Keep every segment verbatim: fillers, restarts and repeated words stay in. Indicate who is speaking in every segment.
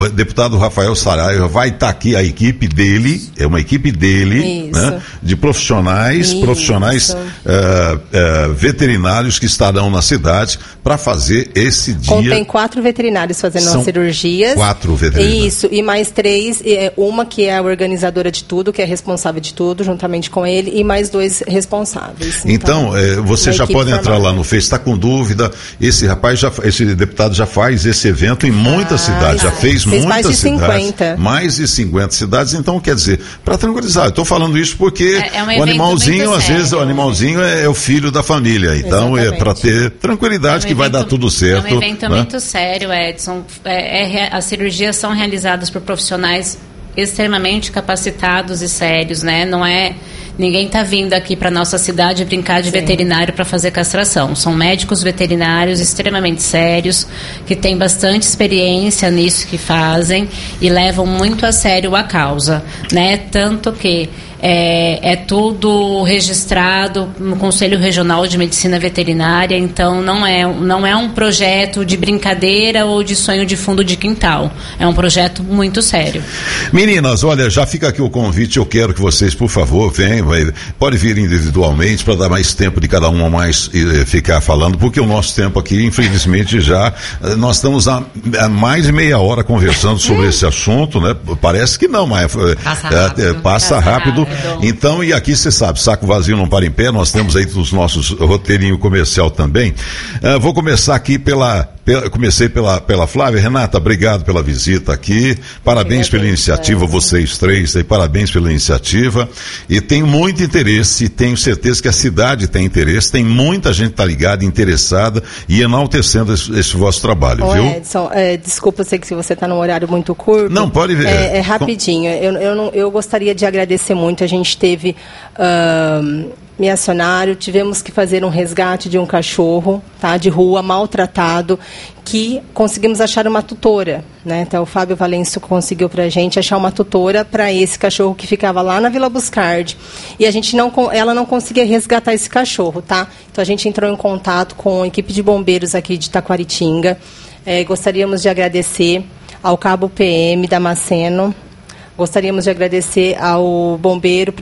Speaker 1: O deputado Rafael Saraiva vai estar aqui, a equipe dele, é uma equipe dele, né, de profissionais, Isso. profissionais uh, uh, veterinários que estarão na cidade para fazer esse dia.
Speaker 2: Contém quatro veterinários fazendo as cirurgias.
Speaker 1: Quatro veterinários.
Speaker 2: Isso, e mais três, uma que é a organizadora de tudo, que é responsável de tudo, juntamente com ele, e mais dois responsáveis.
Speaker 1: Então, então é, você já pode entrar lá no Face, está com dúvida, esse rapaz, já, esse deputado já faz esse evento em muitas ah, cidades, já fez
Speaker 2: Fez
Speaker 1: muitas
Speaker 2: mais de
Speaker 1: cidades,
Speaker 2: cinquenta.
Speaker 1: Mais de cinquenta cidades, então quer dizer, para tranquilizar, eu estou falando isso porque é, é um o animalzinho, às vezes o animalzinho é, é o filho da família, então Exatamente. é para ter tranquilidade é um que evento, vai dar tudo certo.
Speaker 3: É um evento
Speaker 1: né?
Speaker 3: muito sério, Edson, é, é, as cirurgias são realizadas por profissionais extremamente capacitados e sérios, né? Não é... Ninguém está vindo aqui para nossa cidade brincar de Sim. veterinário para fazer castração. São médicos veterinários extremamente sérios, que têm bastante experiência nisso que fazem e levam muito a sério a causa, né? Tanto que é, é tudo registrado no Conselho Regional de Medicina Veterinária, então não é, não é um projeto de brincadeira ou de sonho de fundo de quintal. É um projeto muito sério.
Speaker 1: Meninas, olha, já fica aqui o convite, eu quero que vocês, por favor, venham, vai, pode vir individualmente para dar mais tempo de cada um a mais e, ficar falando, porque o nosso tempo aqui, infelizmente, já, nós estamos há, há mais de meia hora conversando sobre esse assunto, né? Parece que não, mas passa rápido. É, passa passa rápido. rápido. Então, e aqui você sabe, saco vazio não para em pé, nós temos aí os nossos roteirinho comercial também. Uh, vou começar aqui pela, pela comecei pela, pela Flávia. Renata, obrigado pela visita aqui, parabéns pela iniciativa, vocês três aí, parabéns pela iniciativa, e tenho muito interesse, e tenho certeza que a cidade tem interesse, tem muita gente tá ligada, interessada e enaltecendo esse, esse vosso trabalho,
Speaker 2: Ô,
Speaker 1: viu?
Speaker 2: Edson, é, desculpa, eu sei que se você está num horário muito curto.
Speaker 1: Não, pode ver.
Speaker 2: É, é rapidinho, eu, eu, não, eu gostaria de agradecer muito, a gente teve uh, me acionaram, tivemos que fazer um resgate de um cachorro, tá, de rua, maltratado, que conseguimos achar uma tutora, né? Então o Fábio Valencio conseguiu para a gente achar uma tutora para esse cachorro que ficava lá na Vila Buscardi, e a gente não, ela não conseguia resgatar esse cachorro, tá? Então a gente entrou em contato com a equipe de bombeiros aqui de Taquaritinga. É, gostaríamos de agradecer ao Cabo P M Damasceno, gostaríamos de agradecer ao bombeiro,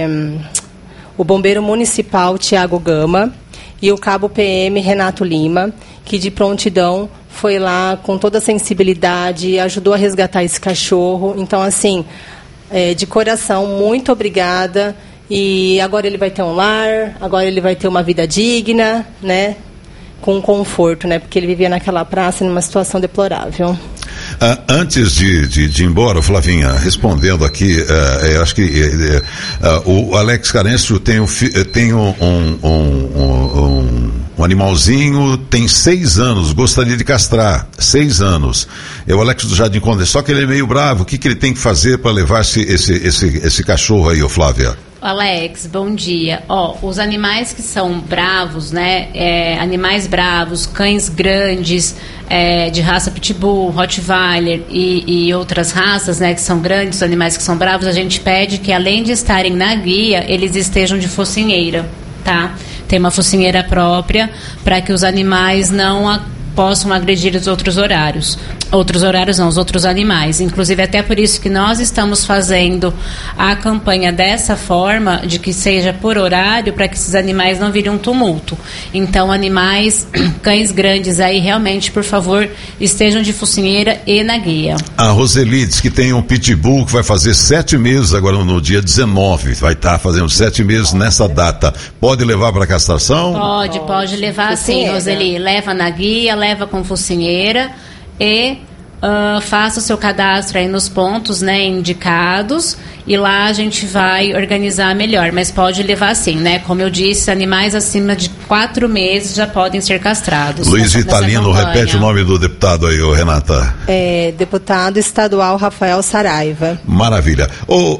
Speaker 2: o bombeiro municipal Tiago Gama e o Cabo P M Renato Lima, que de prontidão foi lá com toda a sensibilidade, ajudou a resgatar esse cachorro. Então, assim, é, de coração, muito obrigada. E agora ele vai ter um lar, agora ele vai ter uma vida digna, né? Com conforto, né? Porque ele vivia naquela praça numa situação deplorável.
Speaker 1: Uh, antes de, de, de ir embora, Flavinha, respondendo aqui, uh, eu acho que uh, uh, o Alex Carencio tem, um, tem um, um, um, um, um animalzinho, tem seis anos, gostaria de castrar, seis anos. É o Alex do Jardim Conde, só que ele é meio bravo, o que, que ele tem que fazer para levar esse, esse, esse, esse cachorro aí, ô Flávia?
Speaker 3: Alex, bom dia. Ó, os animais que são bravos, né? É, animais bravos, cães grandes, é, de raça pitbull, rottweiler e, e outras raças, né? Que são grandes, os animais que são bravos, a gente pede que, além de estarem na guia, eles estejam de focinheira, tá? Tem uma focinheira própria para que os animais não a, possam agredir os outros horários. Outros horários não, os outros animais. Inclusive, até por isso que nós estamos fazendo a campanha dessa forma, de que seja por horário, para que esses animais não virem um tumulto. Então, animais, cães grandes aí, realmente, por favor, estejam de focinheira e na guia.
Speaker 1: A Roseli diz que tem um pitbull que vai fazer sete meses agora no dia dezenove. Vai estar fazendo sete meses nessa data. Pode levar para castração?
Speaker 3: Pode, pode levar sim, Roseli. Leva na guia, leva com focinheira e uh, faça o seu cadastro aí nos pontos, né, indicados, e lá a gente vai organizar melhor, mas pode levar sim, né? Como eu disse, animais acima de quatro meses já podem ser castrados.
Speaker 1: Luiz Vitalino, repete o nome do deputado aí, ô Renata.
Speaker 2: É, deputado estadual Rafael Saraiva.
Speaker 1: Maravilha. Ô,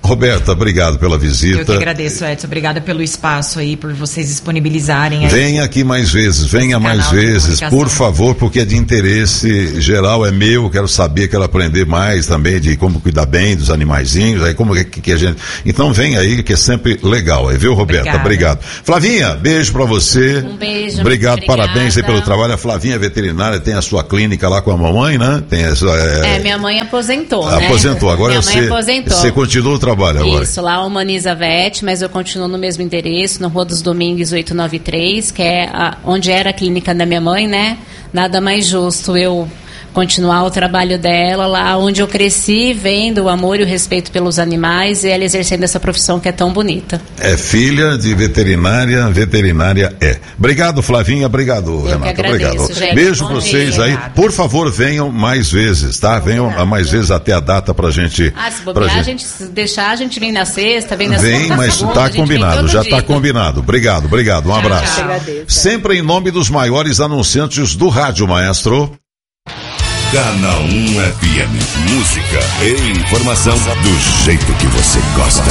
Speaker 1: Roberta, obrigado pela visita.
Speaker 4: Eu que agradeço, Edson. Obrigada pelo espaço aí, por vocês disponibilizarem. Aí.
Speaker 1: Venha aqui mais vezes, venha mais vezes, por favor, porque é de interesse geral, é meu, quero saber, quero aprender mais também de como cuidar bem dos animaizinhos, aí como que, que a gente... Então vem aí, que é sempre legal, aí, viu, Roberta? Obrigada. Obrigado. Flavinha, beijo pra você.
Speaker 3: Um beijo.
Speaker 1: Obrigado, parabéns aí pelo trabalho. A Flavinha é veterinária, tem a sua clínica lá com a mamãe, né? Tem essa, é...
Speaker 3: é, minha mãe aposentou, né?
Speaker 1: Aposentou, agora
Speaker 3: minha
Speaker 1: você,
Speaker 3: mãe aposentou.
Speaker 1: Você continua o trabalho agora.
Speaker 3: Isso, lá Humaniza Vet, mas eu continuo no mesmo endereço, na Rua dos Domingues oitocentos e noventa e três, que é a, onde era a clínica da minha mãe, né? Nada mais justo eu continuar o trabalho dela lá onde eu cresci, vendo o amor e o respeito pelos animais e ela exercendo essa profissão que é tão bonita.
Speaker 1: É filha de veterinária, veterinária é. Obrigado, Flavinha, obrigado, eu Renata.
Speaker 3: Agradeço,
Speaker 1: obrigado.
Speaker 3: Gente,
Speaker 1: beijo pra vocês
Speaker 3: dia,
Speaker 1: aí.
Speaker 3: Renata.
Speaker 1: Por favor, venham mais vezes, tá? Venham Obrigada. mais vezes até a data pra gente.
Speaker 3: Ah, se bobear, a gente se deixar, a gente vem na sexta, vem na
Speaker 1: Vem,
Speaker 3: segunda,
Speaker 1: mas
Speaker 3: segunda,
Speaker 1: tá combinado, já
Speaker 3: dia.
Speaker 1: tá combinado. Obrigado, obrigado. Um
Speaker 3: tchau,
Speaker 1: abraço.
Speaker 3: tchau.
Speaker 1: Sempre em nome dos maiores anunciantes do rádio, maestro.
Speaker 5: Canal um F M. Música e informação do jeito que você gosta.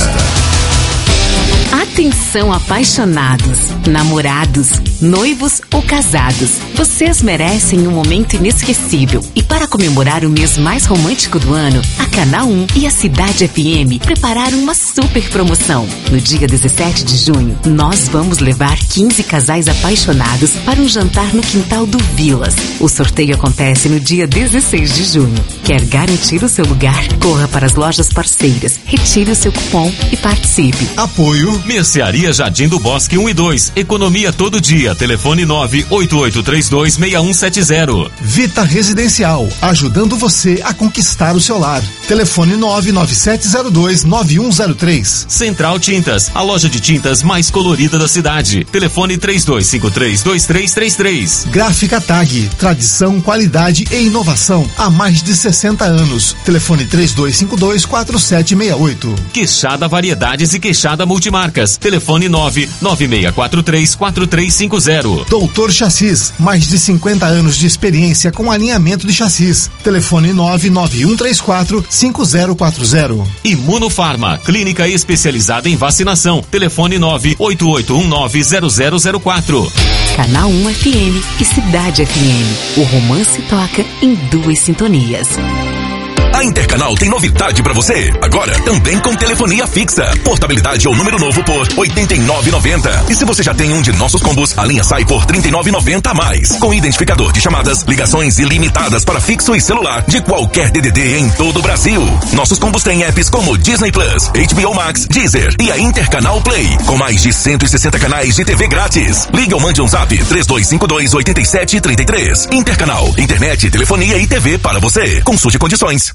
Speaker 6: Atenção, apaixonados, namorados, noivos ou casados. Vocês merecem um momento inesquecível. E para comemorar o mês mais romântico do ano, a Canal um e a Cidade F M prepararam uma super promoção. No dia dezessete de junho, nós vamos levar quinze casais apaixonados para um jantar no quintal do Vilas. O sorteio acontece no dia dezesseis de junho. Quer garantir o seu lugar? Corra para as lojas parceiras, retire o seu cupom e participe.
Speaker 7: Apoio Mercearia Jardim do Bosque um e dois. Economia todo dia. Telefone nove oito oito três dois seis um sete zero.
Speaker 8: Vita Residencial, ajudando você a conquistar o seu lar. Telefone nove nove sete zero dois nove um zero três.
Speaker 7: Central Tintas, a loja de tintas mais colorida da cidade. Telefone três dois cinco três dois três três três.
Speaker 8: Gráfica Tag, tradição, qualidade e inovação há mais de sessenta anos. Telefone três dois cinco dois quatro sete seis oito.
Speaker 7: Queixada Variedades e Queixada Multimarcas. Telefone nove nove seis quatro três quatro três cinco zero.
Speaker 8: Doutor Chassis, mais de cinquenta anos de experiência com alinhamento de chassis. Telefone nove nove um três quatro cinco zero quatro zero.
Speaker 7: Imunofarma, clínica especializada em vacinação. Telefone nove oito oito um nove zero zero zero quatro.
Speaker 6: Canal um F M e Cidade F M. O romance toca em duas sintonias.
Speaker 5: A Intercanal tem novidade pra você. Agora, também com telefonia fixa. Portabilidade ou número novo por oitenta e nove reais e noventa centavos. E se você já tem um de nossos combos, a linha sai por trinta e nove reais e noventa centavos a mais. Com identificador de chamadas, ligações ilimitadas para fixo e celular de qualquer D D D em todo o Brasil. Nossos combos têm apps como Disney Plus, H B O Max, Deezer e a Intercanal Play, com mais de cento e sessenta canais de T V grátis. Ligue ou mande um zap três dois cinco dois oito sete três três. Intercanal, internet, telefonia e T V para você. Consulte condições.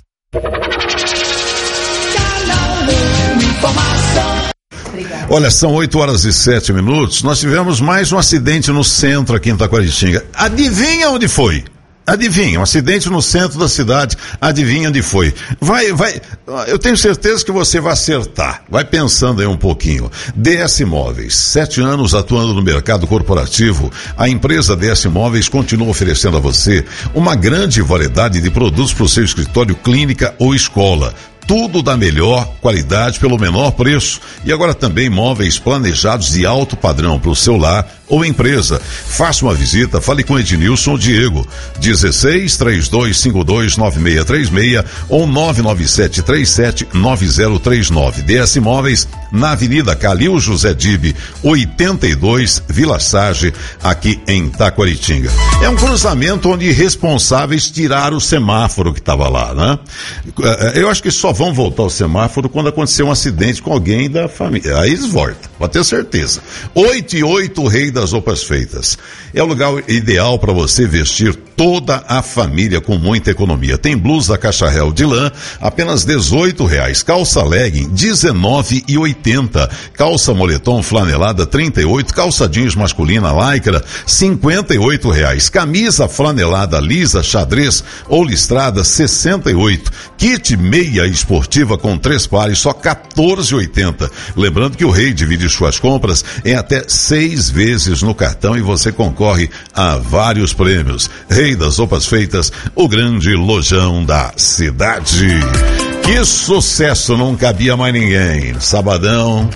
Speaker 1: Olha, são oito horas e sete minutos. Nós tivemos mais um acidente no centro aqui em Taquaritinga. Adivinha onde foi? Adivinha, um acidente no centro da cidade, adivinha onde foi. Vai, vai, eu tenho certeza que você vai acertar. Vai pensando aí um pouquinho. D S Móveis, sete anos atuando no mercado corporativo, a empresa D S Móveis continua oferecendo a você uma grande variedade de produtos para o seu escritório, clínica ou escola. Tudo da melhor qualidade pelo menor preço. E agora também móveis planejados de alto padrão para o seu lar ou empresa. Faça uma visita, fale com Ednilson ou Diego. dezesseis, trinta e dois cinquenta e dois, noventa e seis trinta e seis ou nove nove sete três sete nove zero três nove. D S Móveis, na Avenida Calil José Dibe, oitenta e dois, Vila Sage, aqui em Taquaritinga. É um cruzamento onde responsáveis tiraram o semáforo que estava lá, né? Eu acho que só vão voltar ao semáforo quando acontecer um acidente com alguém da família. Aí eles voltam, pode ter certeza. oito e oito, Rei das Roupas Feitas. É o lugar ideal para você vestir toda a família com muita economia. Tem blusa caixa réu de lã, apenas dezoito reais. Calça legging, dezenove e oitenta. Calça moletom flanelada, trinta e oito. Calça jeans masculina lycra, cinquenta e oito reais. Camisa flanelada lisa, xadrez ou listrada, sessenta e oito. Kit meia esportiva com três pares, só quatorze reais e oitenta centavos. Lembrando que o Rei divide suas compras em até seis vezes no cartão e você concorre a vários prêmios. Rei das Roupas Feitas, o grande lojão da cidade. Que sucesso, não cabia mais ninguém. Sabadão,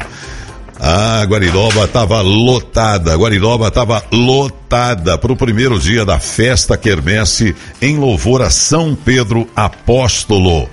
Speaker 1: a Guariroba estava lotada, Guariroba estava lotada para o primeiro dia da festa quermesse em louvor a São Pedro Apóstolo.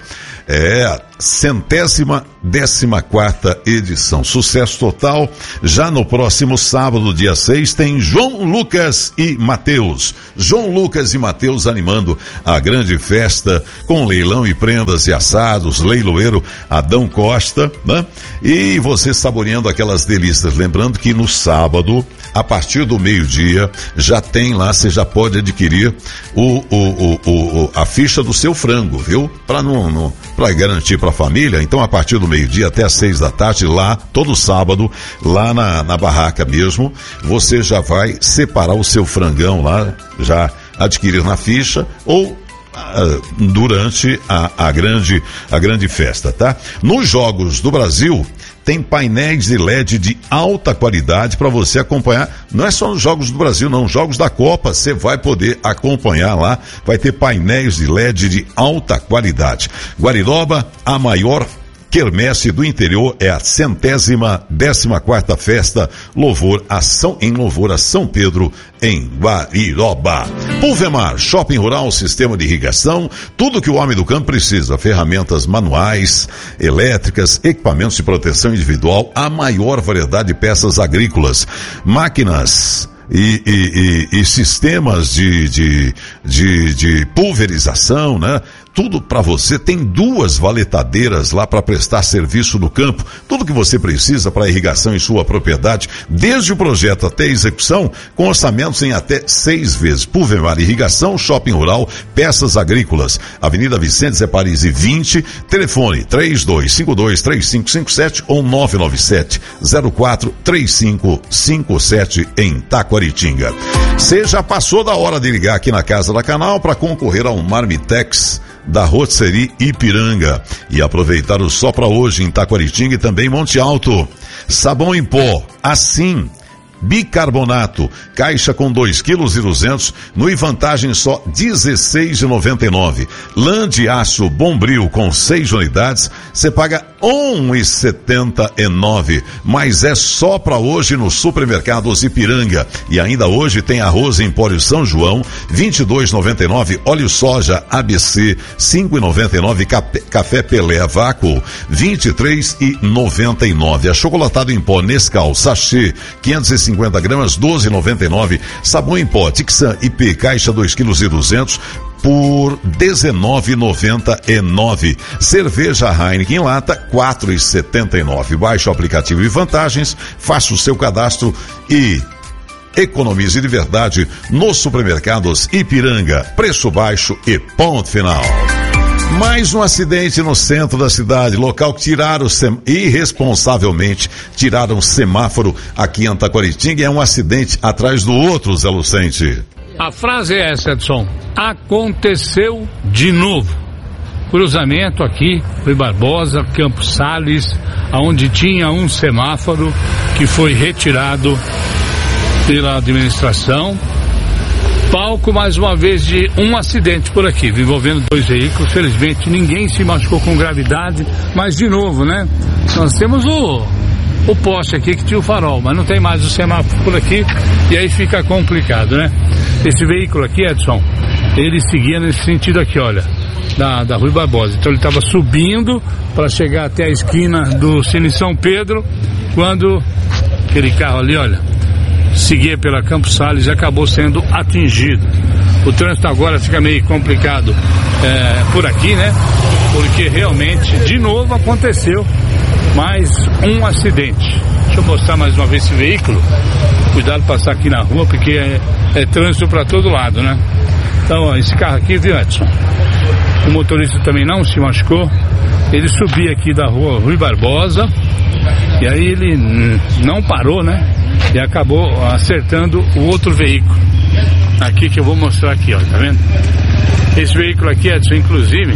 Speaker 1: É a centésima décima quarta edição. Sucesso total. Já no próximo sábado, dia seis, tem João Lucas e Mateus. João Lucas e Mateus animando a grande festa com leilão e prendas e assados, leiloeiro Adão Costa, né? E você saboreando aquelas delícias. Lembrando que no sábado, a partir do meio-dia, já tem lá, você já pode adquirir o, o, o, o, a ficha do seu frango, viu? Para não, não, para garantir para a família. Então, a partir do meio-dia até às seis da tarde, lá, todo sábado, lá na, na barraca mesmo, você já vai separar o seu frangão lá, já adquirir na ficha ou uh, durante a, a grande, a grande festa, tá? Nos Jogos do Brasil, tem painéis de L E D de alta qualidade para você acompanhar. Não é só nos Jogos do Brasil, não. Jogos da Copa, você vai poder acompanhar lá. Vai ter painéis de L E D de alta qualidade. Guariroba, a maior quermesse do interior, é a centésima décima quarta festa louvor a São, em louvor a São Pedro em Guariroba. Pulvemar, shopping rural, sistema de irrigação, tudo que o homem do campo precisa, ferramentas manuais, elétricas, equipamentos de proteção individual, a maior variedade de peças agrícolas, máquinas E, e, e, e sistemas de, de, de, de pulverização, né? Tudo para você. Tem duas valetadeiras lá para prestar serviço no campo. Tudo que você precisa para irrigação em sua propriedade, desde o projeto até a execução, com orçamentos em até seis vezes. Pulvemar Irrigação, Shopping Rural, Peças Agrícolas, Avenida Vicente Zé Parisi vinte, telefone três dois cinco dois três cinco cinco sete ou nove nove sete zero quatro três cinco cinco sete em Taquaritinga. Você já passou da hora de ligar aqui na Casa da Canal para concorrer a um Marmitex da Rotisserie Ipiranga e aproveitar o só para hoje em Taquaritinga e também Monte Alto. Sabão em pó, assim, bicarbonato, caixa com dois quilos e duzentos, no Vantagem só dezesseis reais e noventa e nove centavos. Lã de aço Bombril com seis unidades, você paga um real e setenta e nove centavos, mas é só para hoje no Supermercados Ipiranga. E ainda hoje tem arroz Empório São João, vinte e dois reais e noventa e nove centavos, óleo soja A B C, cinco reais e noventa e nove centavos, café Pelé vácuo, vinte e três reais e noventa e nove centavos, achocolatado em pó Nescau, sachê, quinhentos e cinquenta gramas, doze reais e noventa e nove centavos, sabão em pó Tixan I P, caixa dois quilos e duzentos, por dezenove reais e noventa e nove centavos. Cerveja Heineken em lata, quatro reais e setenta e nove centavos. Baixe o aplicativo e Vantagens, faça o seu cadastro e economize de verdade nos Supermercados Ipiranga. Preço baixo e ponto final. Mais um acidente no centro da cidade, local que tiraram sem... irresponsavelmente tiraram semáforo aqui em Taquaritinga. É um acidente atrás do outro, Zé Lucente.
Speaker 9: A frase é essa, Edson. Aconteceu de novo. Cruzamento aqui, Rui Barbosa, Campos Sales, onde tinha um semáforo que foi retirado pela administração. Palco, mais uma vez, de um acidente por aqui, envolvendo dois veículos. Felizmente, ninguém se machucou com gravidade, mas, de novo, né? Nós temos o... o poste aqui que tinha o farol, mas não tem mais o semáforo por aqui, e aí fica complicado, né? Esse veículo aqui, Edson, ele seguia nesse sentido aqui, olha, da, da Rui Barbosa. Então ele estava subindo para chegar até a esquina do Cine São Pedro, quando aquele carro ali, olha, seguia pela Campos Sales e acabou sendo atingido. O trânsito agora fica meio complicado é, por aqui, né? Porque realmente, de novo, aconteceu mais um acidente. Deixa eu mostrar mais uma vez esse veículo. Cuidado passar aqui na rua, porque é, é trânsito para todo lado, né? Então, ó, esse carro aqui, viu, Edson? O motorista também não se machucou. Ele subia aqui da rua Rui Barbosa, e aí ele não parou, né? E acabou acertando o outro veículo. Aqui que eu vou mostrar aqui, ó, tá vendo? Esse veículo aqui, Edson, inclusive,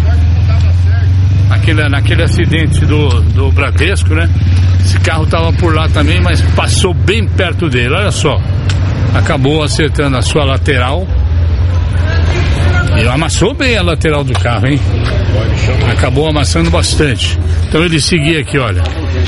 Speaker 9: Aquele, naquele acidente do, do Bradesco, né? Esse carro estava por lá também, mas passou bem perto dele, olha só. Acabou acertando a sua lateral E amassou bem a lateral do carro, hein? Acabou amassando bastante. Então ele seguia aqui, olha,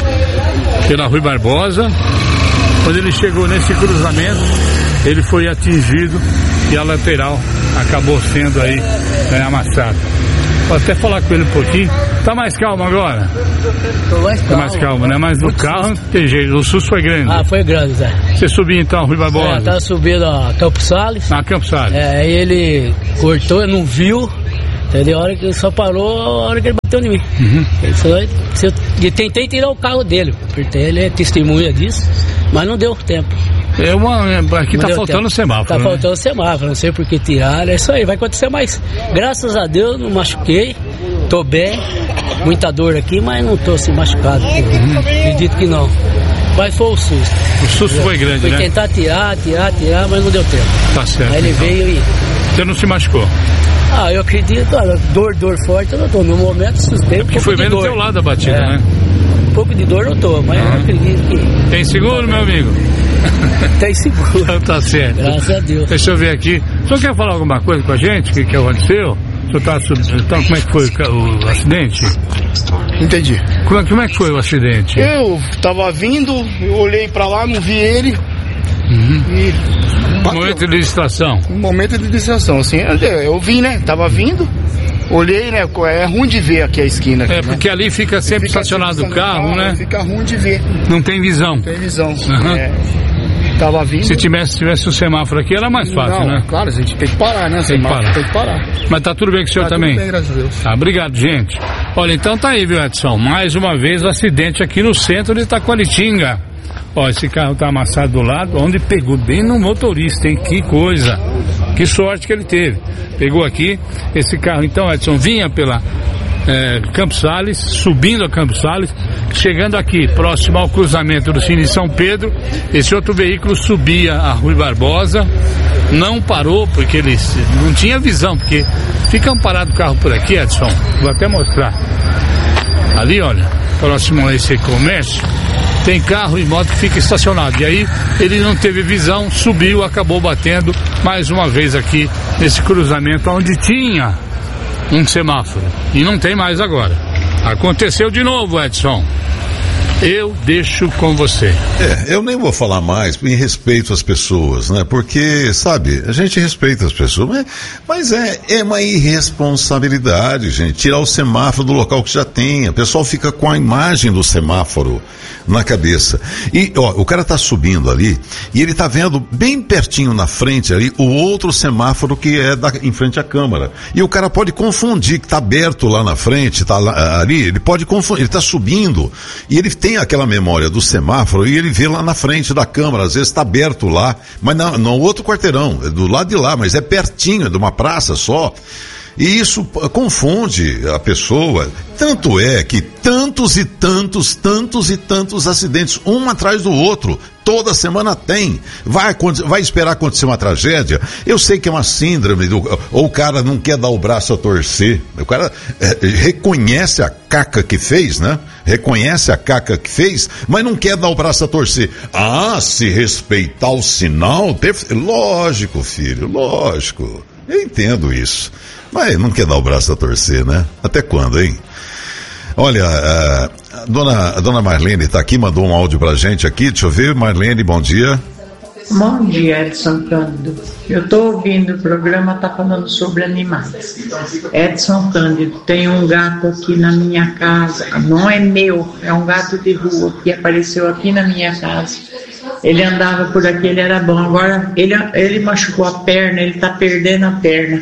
Speaker 9: pela Rui Barbosa. Quando ele chegou nesse cruzamento, ele foi atingido e a lateral acabou sendo aí né, amassada. Vou até falar com ele um pouquinho. Tá mais calmo agora?
Speaker 10: Tô mais calmo.
Speaker 9: Tá mais calmo, né? Mas no carro não tem jeito, o susto foi grande.
Speaker 10: Ah, foi grande, Zé.
Speaker 9: Você subiu então, Rui Barbosa?
Speaker 10: É, tava subindo a Campos Sales.
Speaker 9: Ah, Campos Sales.
Speaker 10: É, aí ele cortou, não viu. Entendeu? A hora que ele só parou, a hora que ele bateu em mim.
Speaker 9: Uhum.
Speaker 10: Ele foi, eu tentei tirar o carro dele, porque ele é testemunha disso, mas não deu tempo.
Speaker 9: É uma, aqui
Speaker 10: não
Speaker 9: tá faltando tempo. Semáforo.
Speaker 10: Tá
Speaker 9: né?
Speaker 10: faltando semáforo, não sei por que tiraram, é isso aí, vai acontecer mais. Graças a Deus não machuquei, tô bem, muita dor aqui, mas não tô assim machucado. Uhum. Acredito que não. Mas foi o susto.
Speaker 9: O susto foi grande,
Speaker 10: foi
Speaker 9: né?
Speaker 10: Foi tentar tirar, tirar, tirar, mas não deu tempo.
Speaker 9: Tá certo.
Speaker 10: Aí ele
Speaker 9: então.
Speaker 10: veio e...
Speaker 9: Você não se machucou?
Speaker 10: Ah, eu acredito, olha, dor, dor forte eu não tô. No momento assustei um pouco
Speaker 9: foi bem
Speaker 10: de
Speaker 9: no
Speaker 10: dor.
Speaker 9: teu lado a batida,
Speaker 10: é.
Speaker 9: né?
Speaker 10: Um pouco de dor eu tô, mas uhum. eu acredito que...
Speaker 9: Tem seguro, meu amigo?
Speaker 10: Tem seguro.
Speaker 9: Tá certo.
Speaker 10: Graças a Deus.
Speaker 9: Deixa eu ver aqui. O senhor quer falar alguma coisa com a gente? O que, que aconteceu? O senhor tá sub... Então, como é que foi o, o acidente?
Speaker 11: Entendi.
Speaker 9: Como é, como é que foi o acidente?
Speaker 11: Eu tava vindo, eu olhei pra lá, não vi ele.
Speaker 9: Uhum.
Speaker 11: E...
Speaker 9: Um momento de distração.
Speaker 11: Um momento de distração, assim. Eu vi, né? Tava vindo. Olhei, né? É ruim de ver aqui a esquina. Aqui,
Speaker 9: é, porque né? ali fica sempre fica estacionado o carro, carro, né?
Speaker 11: Fica ruim de ver.
Speaker 9: Não tem visão.
Speaker 11: Não tem visão.
Speaker 9: Uhum.
Speaker 11: É, tava vindo.
Speaker 9: Se tivesse, tivesse o semáforo aqui, era mais fácil,
Speaker 11: não,
Speaker 9: né?
Speaker 11: Claro, a gente tem que parar, né?
Speaker 9: Tem que parar.
Speaker 11: Tem que parar.
Speaker 9: Mas tá tudo bem com o senhor
Speaker 11: tá
Speaker 9: também?
Speaker 11: Tudo bem, graças a Deus.
Speaker 9: Tá, obrigado, gente. Olha, então tá aí, viu, Edson? Mais uma vez o acidente aqui no centro de Itacoaritinga. Ó, esse carro tá amassado do lado, onde pegou bem no motorista, hein? Que coisa. Que sorte que ele teve. Pegou aqui, esse carro então, Edson, vinha pela é, Campos Sales, subindo a Campos Sales, chegando aqui, próximo ao cruzamento do Cine São Pedro, esse outro veículo subia a Rui Barbosa, não parou, porque ele não tinha visão, porque fica um parado o carro por aqui, Edson, vou até mostrar. Ali, olha, próximo a esse comércio, tem carro e moto que fica estacionado. E aí ele não teve visão, subiu, acabou batendo mais uma vez aqui nesse cruzamento onde tinha um semáforo. E não tem mais agora. Aconteceu de novo, Edson. Eu deixo com você.
Speaker 1: É, eu nem vou falar mais em respeito às pessoas, né? Porque, sabe, a gente respeita as pessoas, mas, mas é, é uma irresponsabilidade, gente, tirar o semáforo do local que já tem. O pessoal fica com a imagem do semáforo na cabeça. E, ó, o cara tá subindo ali e ele tá vendo bem pertinho na frente ali o outro semáforo que é da, em frente à Câmara. E o cara pode confundir que tá aberto lá na frente, tá lá, ali, ele pode confundir, ele tá subindo e ele tem aquela memória do semáforo e ele vê lá na frente da Câmara, às vezes está aberto lá, mas não, não outro quarteirão, é do lado de lá, mas é pertinho, é de uma praça só. E isso confunde a pessoa. Tanto é que tantos e tantos, tantos e tantos acidentes, um atrás do outro, toda semana tem. Vai, vai esperar acontecer uma tragédia? Eu sei que é uma síndrome, do, ou o cara não quer dar o braço a torcer. O cara é, reconhece a caca que fez, né? Reconhece a caca que fez, mas não quer dar o braço a torcer. Ah, se respeitar o sinal, lógico, filho, lógico. Eu entendo isso. Mas não quer dar o braço a torcer, né? Até quando, hein? Olha, a dona, a dona Marlene está aqui, mandou um áudio pra gente aqui. Deixa eu ver, Marlene, bom dia.
Speaker 12: Bom dia, Edson Cândido. Eu estou ouvindo o programa, está falando sobre animais. Edson Cândido, tem um gato aqui na minha casa. Não é meu, é um gato de rua que apareceu aqui na minha casa. Ele andava por aqui, ele era bom. Agora ele, ele machucou a perna, ele está perdendo a perna.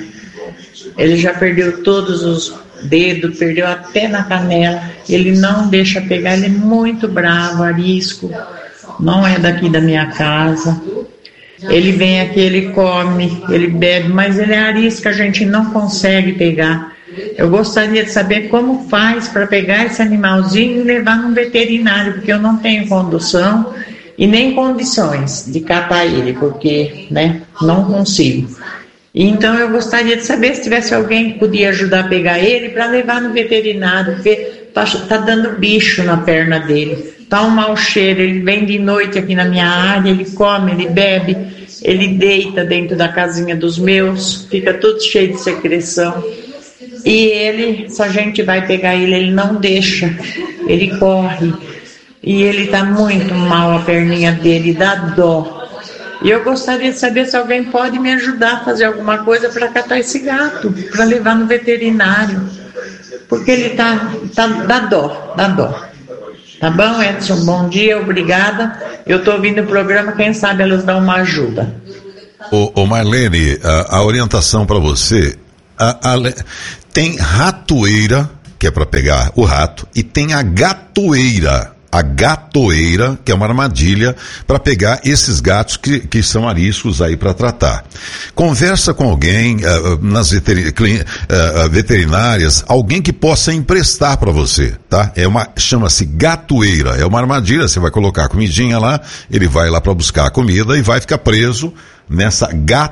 Speaker 12: Ele já perdeu todos os dedos, perdeu até na canela. Ele não deixa pegar, ele é muito bravo, arisco. Não é daqui da minha casa. Ele vem aqui, ele come, ele bebe, mas ele é arisco, a gente não consegue pegar. Eu gostaria de saber como faz para pegar esse animalzinho e levar num veterinário, porque eu não tenho condução e nem condições de catar ele, porque, né, não consigo. Então eu gostaria de saber se tivesse alguém que podia ajudar a pegar ele para levar no veterinário, porque tá, tá dando bicho na perna dele, tá um mau cheiro, ele vem de noite aqui na minha área, ele come, ele bebe, ele deita dentro da casinha dos meus, fica tudo cheio de secreção. E ele, se a gente vai pegar ele, ele não deixa, ele corre. E ele tá muito mal, a perninha dele, dá dó. E eu gostaria de saber se alguém pode me ajudar a fazer alguma coisa para catar esse gato, para levar no veterinário. Porque ele tá, tá, dá dó, dá dó. Tá bom, Edson? Bom dia, obrigada. Eu tô ouvindo o programa, quem sabe elas dão uma ajuda.
Speaker 1: Ô, ô Marlene, a, a orientação para você, a, a, tem ratoeira, que é para pegar o rato, e tem a gatoeira. A gatoeira, que é uma armadilha para pegar esses gatos que, que são ariscos aí para tratar. Conversa com alguém uh, nas veteri- uh, veterinárias, alguém que possa emprestar para você, tá? É uma, chama-se gatoeira, é uma armadilha, você vai colocar a comidinha lá, ele vai lá para buscar a comida e vai ficar preso nessa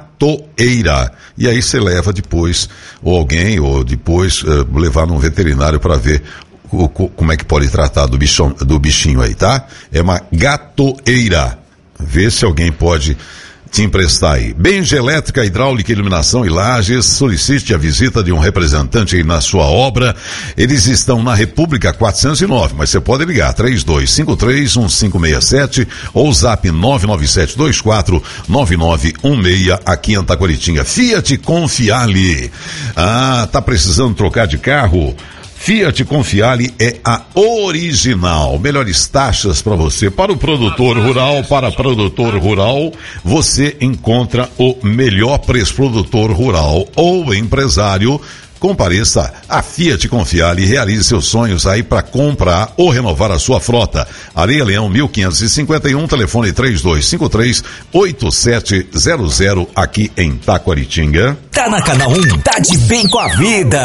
Speaker 1: gatoeira. E aí você leva depois, ou alguém, ou depois uh, levar num veterinário para ver O, como é que pode tratar do, bichão, do bichinho aí, tá? É uma gatoeira. Vê se alguém pode te emprestar aí. Benja Elétrica, Hidráulica, Iluminação e Lajes, solicite a visita de um representante aí na sua obra. Eles estão na República quatrocentos e nove, mas você pode ligar três dois cinco três um cinco seis sete ou zap nove nove sete dois quatro nove nove um seis aqui em Taquaritinga. Fiat Confiale. Ah, tá precisando trocar de carro? Fiat Confiale é a original. Melhores taxas para você. Para o produtor rural, para produtor rural, você encontra o melhor preço. Produtor rural ou empresário, compareça a Fiat Confiale e realize seus sonhos aí para comprar ou renovar a sua frota. Areia Leão mil quinhentos e cinquenta e um, telefone três dois cinco três oito sete zero zero aqui em Taquaritinga.
Speaker 5: Tá na Canal um, tá de bem com a vida.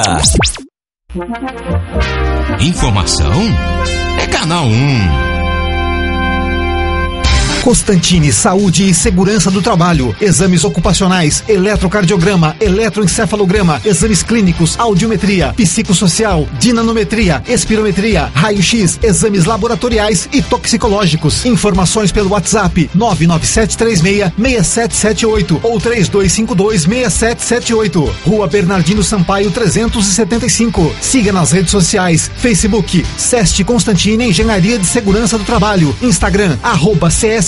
Speaker 5: Informação é Canal um.
Speaker 8: Constantini, saúde e segurança do trabalho, exames ocupacionais, eletrocardiograma, eletroencefalograma, exames clínicos, audiometria, psicossocial, dinanometria, espirometria, raio-x, exames laboratoriais e toxicológicos. Informações pelo WhatsApp nove nove sete três seis seis sete sete oito ou três dois cinco dois seis sete sete oito. Rua Bernardino Sampaio trezentos e setenta e cinco. Siga nas redes sociais, Facebook, SEST Constantini Engenharia de Segurança do Trabalho, Instagram, arroba C S